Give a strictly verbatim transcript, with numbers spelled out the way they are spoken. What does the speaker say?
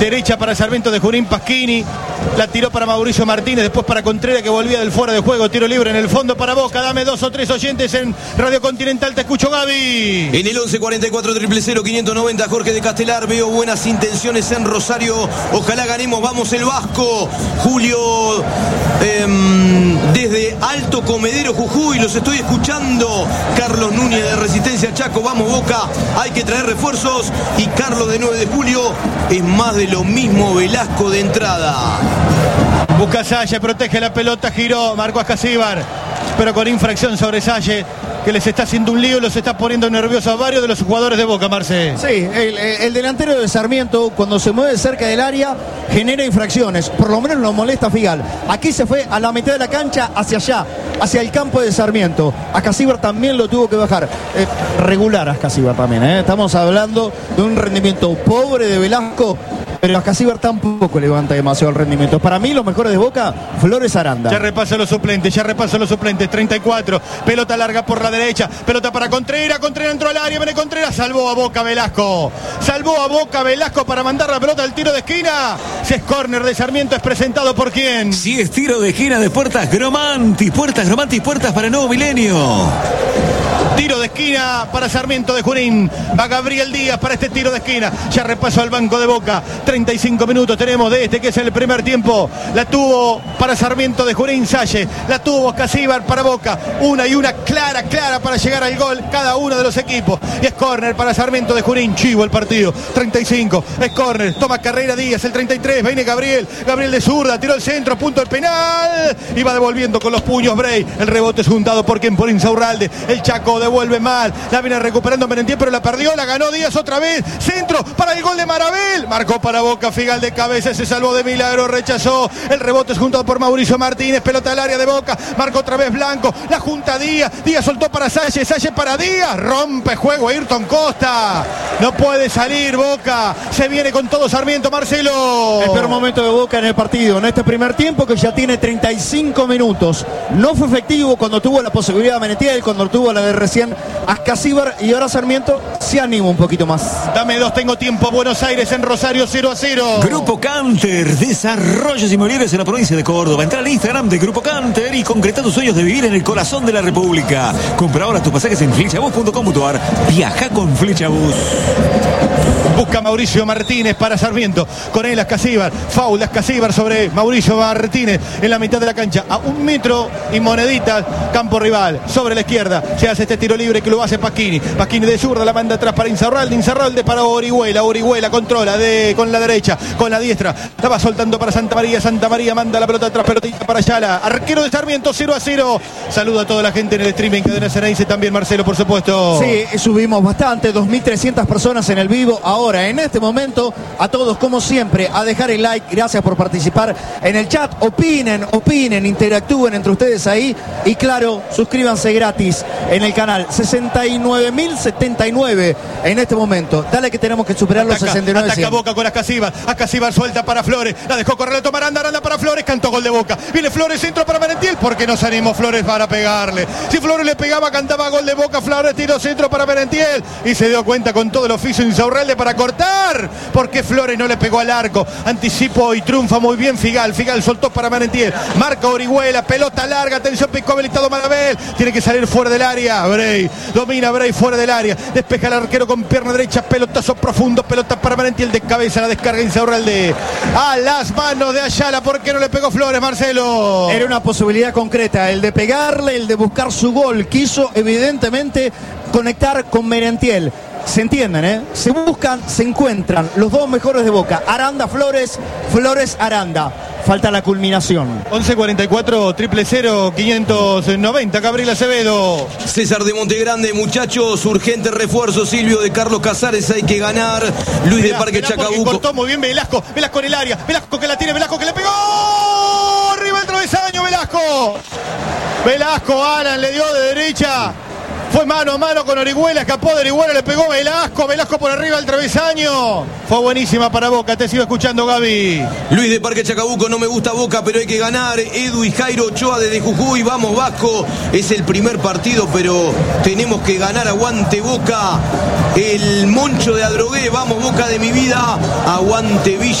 Derecha para Sarmiento de Junín, Pasquini. La tiró para Mauricio Martínez, después para Contreras que volvía del fuera de juego. Tiro libre en el fondo para Boca. Dame dos o tres oyentes en Radio Continental. Te escucho, Gaby. En el once cuarenta y cuatro, cero cero, quinientos noventa, Jorge de Castelar. Veo buenas intenciones en Rosario. Ojalá ganemos. Vamos el Vasco. Julio eh, desde Alto Comedero, Jujuy. Los estoy escuchando. Carlos Núñez de Resistencia Chaco. Vamos Boca. Hay que traer refuerzos. Y Carlos de nueve de julio. Es más de lo mismo. Velasco de entrada. Busca Salle, protege la pelota, giró, marcó a Casíbar, pero con infracción sobre Salle, que les está haciendo un lío y los está poniendo nerviosos a varios de los jugadores de Boca, Marce. Sí, el, el delantero de Sarmiento, cuando se mueve cerca del área, genera infracciones, por lo menos lo molesta a Figal. Aquí se fue a la mitad de la cancha, hacia allá, hacia el campo de Sarmiento. A Casíbar también lo tuvo que bajar. Eh, regular a Casíbar también, ¿eh? Estamos hablando de un rendimiento pobre de Velasco, pero a Casíbar tampoco levanta demasiado el rendimiento. Para mí, los mejores de Boca, Flores Aranda. Ya repaso los suplentes, ya repaso los suplentes. treinta y cuatro, pelota larga por la derecha, pelota para Contreras, Contreras entró al área, viene Contreras, salvó a Boca Velasco. Salvó a Boca Velasco para mandar la pelota al tiro de esquina. Si es córner de Sarmiento, es presentado por quién. Si es tiro de esquina de Puertas Gromanti, Puertas Gromanti, Puertas para el nuevo milenio. Tiro de esquina para Sarmiento de Junín. Va Gabriel Díaz para este tiro de esquina. Ya repaso al banco de Boca. treinta y cinco minutos tenemos de este que es el primer tiempo. La tuvo para Sarmiento de Junín Salle. La tuvo Casíbar para Boca. Una y una clara, clara para llegar al gol cada uno de los equipos. Y es córner para Sarmiento de Junín. Chivo el partido. treinta y cinco. Es córner. Toma carrera Díaz. El treinta y tres. Viene Gabriel. Gabriel de zurda. Tiró el centro. Punto del penal. Y va devolviendo con los puños Bray. El rebote es juntado por quien, por Insaurralde. El Chaco devuelve mal, la viene recuperando Merentiel, pero la perdió, la ganó Díaz otra vez, centro para el gol de Marabel, marcó para Boca, Figal de cabeza, se salvó de milagro, rechazó, el rebote es juntado por Mauricio Martínez, pelota al área de Boca, marcó otra vez Blanco, la junta Díaz, Díaz soltó para Salle, Salle para Díaz, rompe juego Ayrton Costa, no puede salir Boca, se viene con todo Sarmiento, Marcelo. El peor momento de Boca en el partido, en este primer tiempo que ya tiene treinta y cinco minutos, no fue efectivo cuando tuvo la posibilidad de Merentiel, cuando tuvo la de recién Casíbar, y ahora Sarmiento se anima un poquito más. Dame dos, tengo tiempo. Buenos Aires en Rosario, cero a cero. Grupo Canter, desarrollos inmobiliarios en la provincia de Córdoba. Entra al Instagram de Grupo Canter y concreta tus sueños de vivir en el corazón de la República. Compra ahora tus pasajes en flechabus punto com punto ar. Viaja con Flechabus. Busca Mauricio Martínez para Sarmiento. Con él Casíbar. Faul Casíbar sobre Mauricio Martínez en la mitad de la cancha. A un metro y moneditas. Campo rival. Sobre la izquierda. Se hace este tiro libre que lo hace Pasquini. Pasquini de zurda la manda atrás para Insaurralde. Insaurralde para Orihuela. Orihuela controla de, con la derecha. Con la diestra. La va soltando para Santa María. Santa María manda la pelota atrás. Pelotita para Ayala. Arquero de Sarmiento cero a cero. Saluda a toda la gente en el streaming. Cadena Ceneice también, Marcelo, por supuesto. Sí, subimos bastante. dos mil trescientas personas en el vivo. Ahora, en este momento, a todos, como siempre, a dejar el like. Gracias por participar en el chat. Opinen, opinen, interactúen entre ustedes ahí. Y claro, suscríbanse gratis en el canal. sesenta y nueve mil setenta y nueve en este momento. Dale que tenemos que superar los ataca, sesenta y nueve mil. Ataca Boca con Casíbar. Casíbar suelta para Flores. La dejó correr, la toma Aranda. Aranda para Flores. Cantó gol de Boca. Viene Flores, centro para Merentiel. Porque no se animó Flores para pegarle. Si Flores le pegaba, cantaba gol de Boca. Flores tiró centro para Merentiel. Y se dio cuenta con todo el oficio Insaurralde para cortar. Porque Flores no le pegó al arco. Anticipo y triunfa muy bien Figal. Figal soltó para Merentiel. Marca Orihuela. Pelota larga. Atención, picó habilitado Marabel. Tiene que salir fuera del área. Bray. Domina Bray fuera del área. Despeja el arquero con pierna derecha. Pelotazo profundo. Pelota para Merentiel de cabeza. La descarga Insaurralde. A las manos de Ayala. ¿Por qué no le pegó Flores, Marcelo? Era una posibilidad concreta. El de pegarle, el de buscar su gol. Quiso evidentemente conectar con Merentiel. Se entienden, ¿eh? Se buscan, se encuentran los dos mejores de Boca. Aranda, Flores, Flores, Aranda. Falta la culminación. once cuarenta y cuatro, triple cero, quinientos noventa, Gabriel Acevedo. César de Montegrande, muchachos, urgente refuerzo. Silvio de Carlos Casares, hay que ganar. Luis Velá, de Parque Velá Chacabuco. Cortó muy bien Velasco, Velasco en el área. Velasco que la tiene, Velasco que le pegó. Arriba el travesaño, Velasco. Velasco, Alan le dio de derecha. Fue mano a mano con Orihuela, escapó de Orihuela, le pegó Velasco, Velasco por arriba del travesaño. Fue buenísima para Boca, te sigo escuchando, Gaby. Luis de Parque Chacabuco, no me gusta Boca, pero hay que ganar. Edu y Jairo Ochoa desde Jujuy, vamos Vasco. Es el primer partido, pero tenemos que ganar, aguante Boca. El Moncho de Adrogué, vamos Boca de mi vida, aguante Villa.